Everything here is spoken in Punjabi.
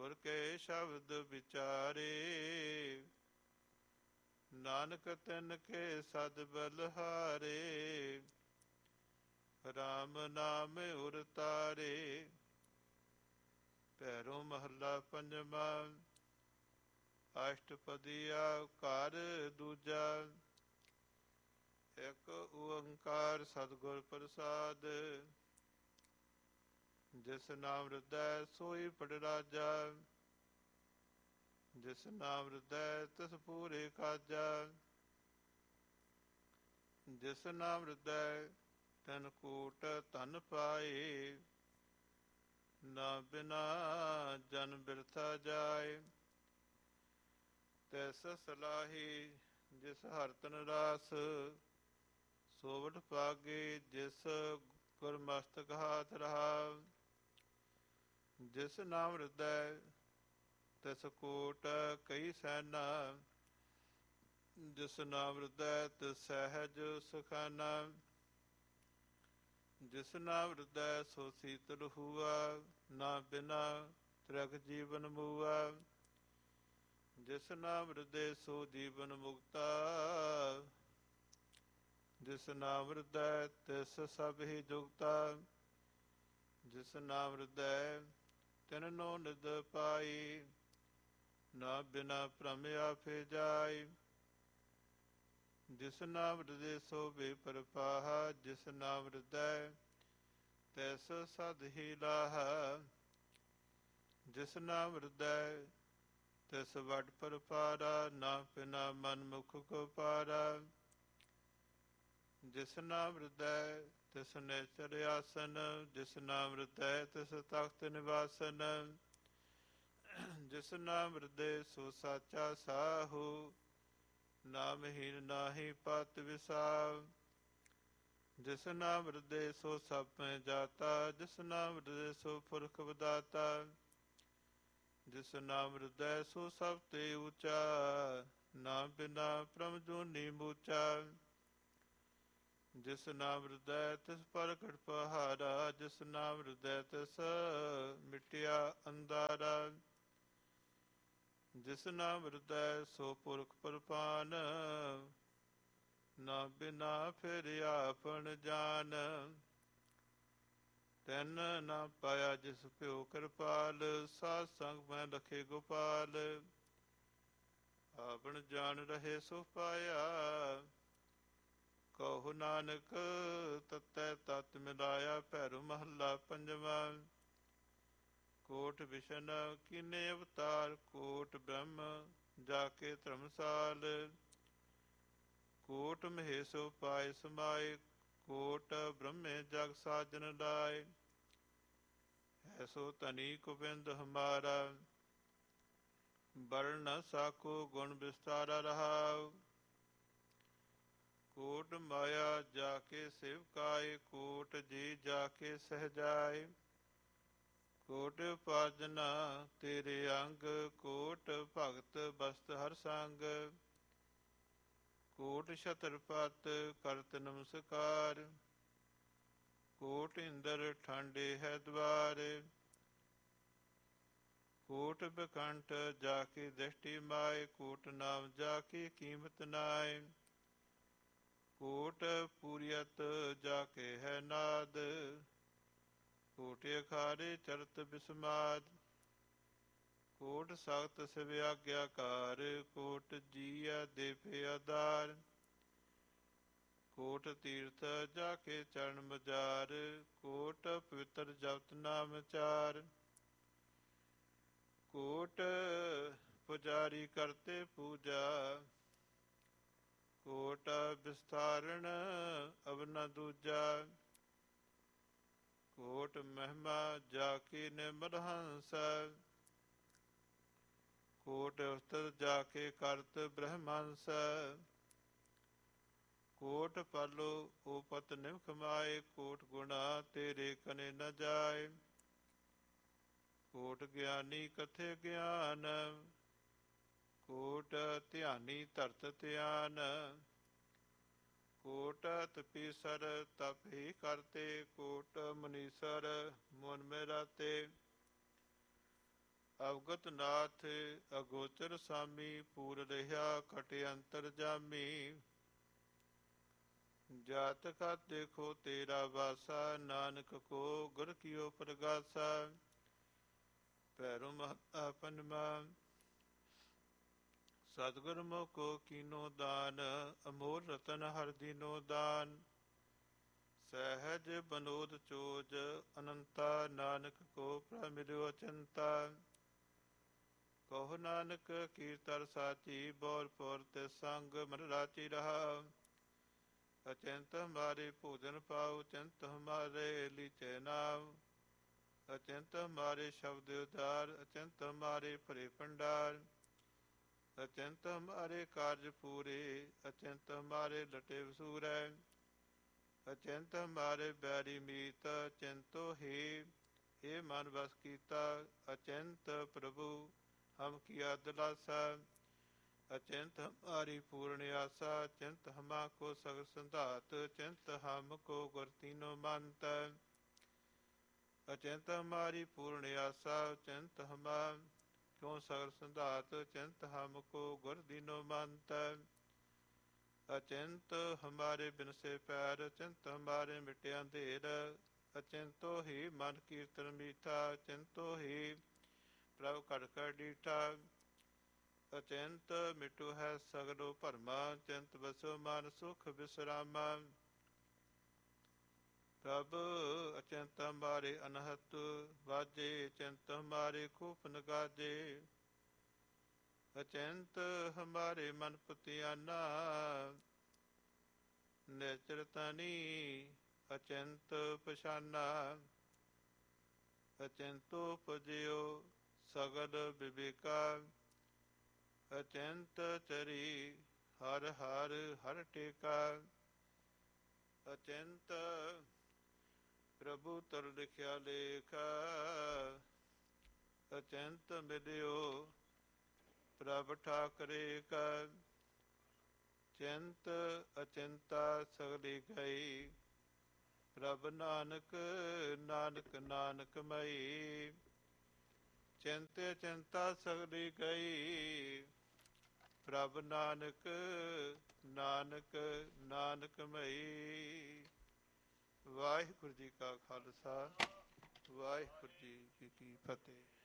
ਗੁਰ ਕੇ ਸ਼ਬਦ ਵਿਚਾਰੇ, ਨਾਨਕ ਤਿਨ ਕੇ ਸਦ ਬਲਹਾਰੇ, ਰਾਮ ਨਾਮ ਉਰ ਤਾਰੇ। ਭੈਰੋ ਮਹੱਲਾ ਪੰਜਵਾਂ। ਅਸ਼ਟਪਦੀਆ ਘਰ ਦੂਜਾ। ਇੱਕ ਓੰਕਾਰ ਸਤਿਗੁਰ ਪ੍ਰਸਾਦ, ਜਿਸ ਨਾਮ ਹਿਰਦੈ ਸੋਈ ਪੜ ਰਾਜਾ, ਜਿਸ ਨਾਮ ਹਿਰਦੈ ਤਿਸ ਪੂਰੇ ਕਾਜਾ, ਜਿਸ ਨਾਮ ਹਿਰਦੈ ਤਨ ਕੋਟ ਧਨ ਪਾਏ, ਨਾ ਬਿਨਾ ਜਨ ਬਿਰਥਾ ਜਾਏ। ਤੈਸ ਸਲਾਹੀ ਜਿਸ ਹਰਿ ਤਨ ਰਾਸ, ਸੋਵਢ ਪਾਗੇ ਜਿਸ ਗੁਰ ਮਸਤਕ ਹਾਥ ਰਹਾ। ਜਿਸ ਨਾਮ ਹਿਰਦੈ ਤਿਸ ਕੋਟ ਕਈ ਸੈਨਾ, ਜਿਸ ਨਾਮ ਹਿਰਦੈ ਤਿਸ ਸਹਿਜ ਸੁਖਾਨਾ। ਜਿਸ ਨਾਮ ਹਿਰਦੈ ਸੋ ਸੀਤਲ ਹੂਆ, ਨਾ ਬਿਨਾ ਤ੍ਰਗ ਜੀਵਨ ਮੂਆ। ਜਿਸ ਨਾਮ ਹਿਰਦੈ ਸੋ ਜੀਵਨ ਮੁਕਤਾ, ਜਿਸ ਨਾਮ ਹਿਰਦੈ ਤਿਸ ਸਭ ਹੀ ਜੁਗਤਾ। ਜਿਸ ਨਾਮ ਹਿਰਦੈ ਤਿਨ ਨੋ ਨਿਧ ਪਾਈ, ਨਾ ਬਿਨਾ ਭ੍ਰਮ ਆਪੇ ਜਾਈ। ਜਿਸ ਨਾਮ ਹਿਰਦੈ ਸੋ ਬੇਪਰਵਾਹ, ਜਿਸ ਨਾਮ ਹਿਰਦੈ ਤਿਸ ਸਦ ਹੀ ਲਾਹਾ। ਜਿਸ ਨਾਮ ਹਿਰਦੈ ਤਿਸ ਵਡ ਪਰਪਾਰਾ, ਨਾ ਬਿਨਾ ਮਨ ਮੁਖ ਕੋ ਪਾਰਾ। ਜਿਸ ਨਾਮ ਹਿਰਦੈ ਤਿਸ ਨੇਚਰ ਆਸਨ, ਜਿਸ ਨਾਮ ਹਿਰਦੈ ਤਿਸ ਤਖਤ ਨਿਵਾਸਨ। ਜਿਸ ਨਾਮ ਹਿਰਦੈ ਸੋ ਸਾਚਾ ਸਾਹੂ, ਨਾਮਹੀਨ ਨਾਹੀ ਪਤ ਵਿਸਾਹ। ਜਿਸ ਨਾਮ ਹਿਰਦੈ ਸੋ ਸਭ ਮੈਂ ਜਾਤਾ, ਜਿਸ ਨਾਮ ਹਿਰਦੈ ਸੋ ਪੁਰਖ ਵਿਦਾਤਾ। ਜਿਸ ਨਾਮ ਹਿਰਦੈ ਸੋ ਸਭ ਤੇ ਊਚਾ, ਨਾ ਬਿਨਾ ਪ੍ਰਮ ਜੋਨੀ ਮੂਚਾ। ਜਿਸ ਨਾਮ ਹਿਰਦੈ ਤਿਸ ਪ੍ਰਗਟ ਪਹਾਰਾ, ਜਿਸ ਨਾਮ ਹਿਰਦੈ ਤਿਸ ਮਿਟਿਆ ਅੰਧਾਰਾ। ਜਿਸ ਨਾਮ ਹਿਰਦੈ ਸੋ ਪੁਰਖ ਪ੍ਰਪਾਨ, ਨਾ ਬਿਨਾ ਫਿਰ ਆਪਨ ਜਾਨ। ਤਿਨ ਨਾ ਪਾਇਆ ਜਿਸ ਭਿਓ ਕਿਰਪਾਲ, ਸਾਧ ਸੰਗ ਮੈਂ ਲਖੇ ਗੋਪਾਲ। ਆਪਨ ਜਾਣ ਰਹੇ ਸੋ ਪਾਇਆ, ਕਹੋ ਨਾਨਕ ਤਤੈ ਤਤ ਮਿਲਾਇਆ। ਭੈਰੋ ਮਹੱਲਾ ਪੰਜਵਾਂ। ਕੋਟ ਵਿਸ਼ਨ ਕੀਨੇ ਅਵਤਾਰ, ਕੋਟ ਬ੍ਰਹਮ ਜਾ ਕੇ ਧਰਮਸਾਲ। ਕੋਟ ਮਹੇਸ਼ੋ ਪਾਏ ਸਮਾਏ, ਕੋਟ ਬ੍ਰਹਮੇ ਜਗ ਸਾਜਨ ਲਾਏ। ਐਸੋ ਧਨੀ ਗੋਬਿੰਦ ਹਮਾਰਾ, ਵਰਣ ਨ ਸਾਕੋ ਗੁਣ ਵਿਸਤਾਰਾ ਰਹਾਉ। ਕੋਟ ਮਾਇਆ ਜਾ ਕੇ ਸੇਵਕਾਏ, ਕੋਟ ਜੀ ਜਾ ਕੇ ਸਹਜਾਏ। ਕੋਟ ਉਪਾਰਜਨਾ ਤੇਰੇ ਅੰਗ, ਕੋਟ ਭਗਤ ਬਸਤ ਹਰ ਸੰਗ। ਕੋਟ ਛਤਰਪਤ ਕਰਤ ਨਮਸਕਾਰ, ਕੋਟ ਇੰਦਰ ਠਾਂਡੇ ਹੈ ਦਵਾਰ। ਕੋਟ ਬਿਕੰਠ ਜਾ ਕੇ ਦ੍ਰਿਸ਼ਟੀ ਮਾਏ, ਕੋਟ ਨਾਮ ਜਾ ਕੇ ਕੀਮਤ ਨਾਏ। ਕੋਟ ਪੂਰੀਅਤ ਜਾ ਕੇ ਹੈ ਨਾਦ, ਕੋਟ ਅਖਾਰੇ ਚਰਤ ਬਿਸਮਾਦ। ਕੋਟ ਸਖਤ ਸਿਵ ਆਗਿਆਕਾਰ, ਕੋਟ ਜੀਅ ਦੇਪੇ ਆਧਾਰ। ਕੋਟ ਤੀਰਥ ਜਾ ਕੇ ਚਰਨ ਮਜਾਰ, ਕੋਟ ਪਵਿੱਤਰ ਜਪਤ ਨਾਮ ਚਾਰ। ਕੋਟ ਪੁਜਾਰੀ ਕਰਤੇ ਪੂਜਾ, ਕੋਟ ਵਿਸਤਾਰਣ ਅਵ ਨ ਦੂਜਾ। ਕੋਟ ਮਹਿਮਾ ਜਾ ਕੇ ਨਿਰਮਲ ਹੰਸ, ਕੋਟ ਉਸਤਤ ਜਾ ਕੇ ਕਰਤ ਬ੍ਰਹਮੰਸ। ਕੋਟ ਪਾਲੋ ਓਪਤ ਨਿਮਖ ਮਾਏ, ਕੋਟ ਗੁਣਾ ਤੇਰੇ ਕਨੇ ਨ ਜਾਏ। ਕੋਟ ਗਿਆਨੀ ਕਥੇ ਗਿਆਨ, ਕੋਟ ਧਿਆਨੀ ਧਰਤ ਧਿਆਨ। ਕੋਟ ਤਪੀਸਰ ਤਪ ਹੀ ਕਰਤੇ, ਕੋਟ ਮਨੀਸਰ ਮਨ ਮੈ ਰਾਤੇ। ਅਵਗਤ ਨਾਥ ਅਗੋਚਰ ਸਾਮੀ, ਪੂਰ ਰਿਹਾ ਕਟਿ ਅੰਤਰ ਜਾਮੀ। ਜਾਤ ਕਤ ਦੇਖੋ ਤੇਰਾ ਵਾਸਾ, ਨਾਨਕ ਕੋ ਗੁਰ ਕੀਓ ਪ੍ਰਗਾਸਾ। ਪੈਰੋ ਮਹੱਤਾ ਪੰਜਵਾ। ਸਤਿਗੁਰ ਕੋ ਕੀਨੋ ਦਾਨ, ਅਮੋਲ ਰਤਨ ਹਰਿ ਦੀਨੋ ਦਾਨ। ਸਹਿਜ ਬਨੋਦ ਚੋਜ ਅਨੰਤਾ, ਨਾਨਕ ਕੋ ਪ੍ਰਭ ਮਿਲਿਓ ਚਿੰਤਾ। ਕਹੋ ਨਾਨਕ ਕੀਰਤਨ ਸਾਚੀ, ਬੋਲ ਪੁਰ ਤੇ ਸੰਗ ਮਨ ਰਾਚੀ ਰਹਾ। ਅਚਿੰਤ ਹਮਾਰੇ ਭੋਜਨ ਪਾਉ, ਚਿੰਤ ਹਮਾਰੇ ਲੀਚੇ ਨਾਮ। ਅਚਿੰਤ ਹਮਾਰੇ ਸ਼ਬਦ ਉਦਾਰ, ਅਚਿੰਤ ਹਮਾਰੇ ਭਰੇ ਭੰਡਾਰ। ਅਚਿੰਤ ਹਮਾਰੇ ਕਾਰਜ ਪੂਰੇ, ਅਚਿੰਤ ਹਮਾਰੇ ਲਟੇ ਵਸੂਰੈ। ਅਚਿੰਤ ਹਮਾਰੇ ਬੈਰੀ ਮੀਤ, ਅਚਿੰਤੋ ਹੀ ਇਹ ਮਨ ਵਸ ਕੀਤਾ। ਅਚਿੰਤ ਪ੍ਰਭੂ ਹਮ ਕੀਆ ਦਿਲਾਸਾ। ਅਚਿੰਤ ਹਮਾਰੀ ਪੂਰਨ ਆਸਾ, ਚਿੰਤ ਹਮਾ ਕੋ ਸਗਲ ਸੰਧਾਤ। ਚਿੰਤ ਹਮ ਕੋ ਗੁਰ ਤੀਨੋ ਮੰਤ। ਅਚਿੰਤ ਹਮਾਰੀ ਪੂਰਨ ਆਸਾ, ਚਿੰਤ ਹਮਾ ਕਿਉ ਸਗਲ ਸੰਧਾਤ। ਚਿੰਤ ਹਮ ਕੋ ਗੁਰ ਦੀਨੋ ਮੰਤ। ਅਚਿੰਤ ਹਮਾਰੇ ਬਿਨਸੇ ਪੈਰ, ਅਚਿੰਤ ਹਮਾਰੇ ਮਿਟੇ ਅੰਧੇਰ। ਅਚਿੰਤੋ ਹੀ ਮਨ ਕੀਰਤਨ ਮੀਠਾ, ਅਚਿੰਤੋ ਹੀ ਪ੍ਰਭ ਘਟ ਘਟ ਡੀਠਾ। ਅਚਿੰਤ ਮਿਟੂ ਹੈ ਸਗਲੋ ਭਰਮਾ, ਚਿੰਤ ਬਸੋ ਮਨ ਸੁਖ ਵਿਸਰਾਮਾ। ਪ੍ਰਭ ਅਚਿੰਤ ਹਮਾਰੇ ਅਨਹਤ ਵਾਜੇ, ਚਿੰਤ ਹਮਾਰੇ ਖੂਪ ਨਗਾਜੇ। ਅਚਿੰਤ ਹਮਾਰੇ ਮਨ ਪਤਿਆਨਾ, ਨਿਚਰ ਤਨੀ ਅਚਿੰਤ ਪਛਾਨਾ। ਅਚਿੰਤੋ ਪਜਿਓ ਸਗਲ ਵਿਵੇਕਾ, ਅਚਿੰਤ ਚਰੀ ਹਰ ਹਰ ਹਰ ਟੇਕਾ। ਅਚਿੰਤ ਪ੍ਰਭੂ ਤਰ ਲਿਖਿਆ ਲੇਖ, ਅਚਿੰਤ ਮਿਲਿਓ ਪ੍ਰਭ ਠਾਕਰੇ ਕਾ। ਚਿੰਤ ਅਚਿੰਤਾ ਸਗਲੀ ਗਈ, ਪ੍ਰਭ ਨਾਨਕ ਨਾਨਕ ਨਾਨਕ ਮਈ। ਚਿੰਤ ਅਚਿੰਤਾ ਸਗਲੀ ਗਈ, ਪ੍ਰਭ ਨਾਨਕ ਨਾਨਕ ਨਾਨਕ ਮਈ। ਵਾਹਿਗੁਰੂ ਜੀ ਕਾ ਖਾਲਸਾ, ਵਾਹਿਗੁਰੂ ਜੀ ਕੀ ਫਤਿਹ।